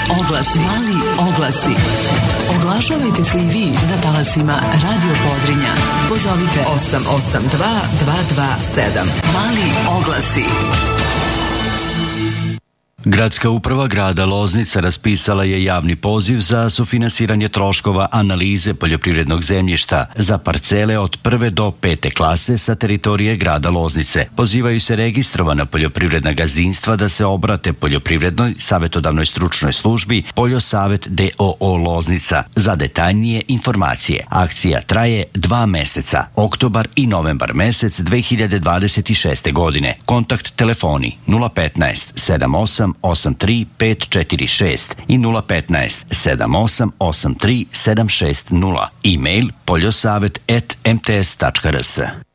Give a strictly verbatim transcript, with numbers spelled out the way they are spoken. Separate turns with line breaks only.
Oglas, mali oglasi. Oglašavajte se i vi na talasima Radio Podrinja. Pozovite osam osam dva dva dva sedam. Mali oglasi.
Gradska uprava grada Loznica raspisala je javni poziv za sufinansiranje troškova analize poljoprivrednog zemljišta za parcele od prve do pete klase sa teritorije grada Loznice. Pozivaju se registrovana poljoprivredna gazdinstva da se obrate poljoprivrednoj savetodavnoj stručnoj službi Poljosavet d o o Loznica za detaljnije informacije. Akcija traje dva meseca, oktobar i novembar mesec dve hiljade dvadeset šeste. godine. Kontakt telefoni nula petnaest sedam osam osam tri pet četiri šest i nula petnaest sedam osam osam tri sedam šest nula. E-mail poljosavet at m t s tačka r s.